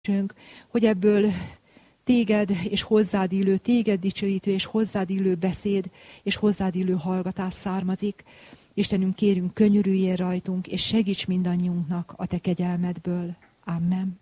hogy ebből téged és hozzád illő, téged dicsőítő és hozzád illő beszéd és hozzád illő hallgatás származik. Istenünk, kérünk, könyörüljél rajtunk, és segíts mindannyiunknak a te kegyelmedből. Amen.